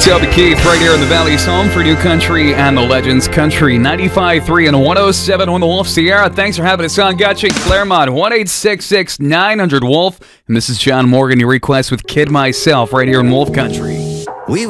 Toby Keith right here in the Valley's home for New Country and the Legends Country. 95.3 and 107 on the Wolf Sierra. Thanks for having us on. Gotcha in Claremont. 1-866-900-WOLF. And this is John Morgan, your request with Kid Myself right here in Wolf Country.